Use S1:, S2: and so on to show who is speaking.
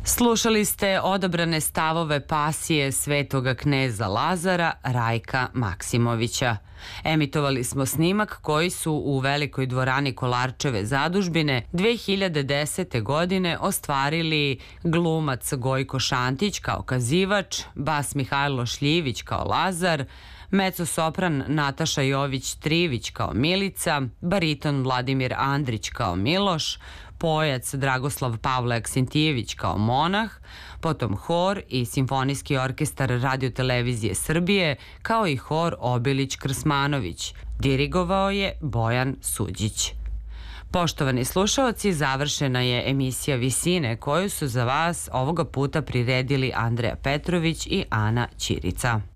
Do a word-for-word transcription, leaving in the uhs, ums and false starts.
S1: Slušali ste odabrane stavove pasije svetoga kneza Lazara Rajka Maksimovića. Emitovali smo snimak koji su u Velikoj dvorani Kolarčeve zadužbine dve hiljade desete. godine ostvarili glumac Gojko Šantić kao kazivač, bas Mihajlo Šljivić kao Lazar, mecosopran Nataša Jović-Trivić kao Milica, bariton Vladimir Andrić kao Miloš, pojac Dragoslav Pavle Aksentijević kao Monah, potom hor i Simfonijski orkestar Radio-televizije Srbije, kao i hor Obilić-Krsmanović. Dirigovao je Bojan Suđić. Poštovani slušaoci, završena je emisija Visine koju su za vas ovoga puta priredili Andreja Petrović i Ana Ćirica.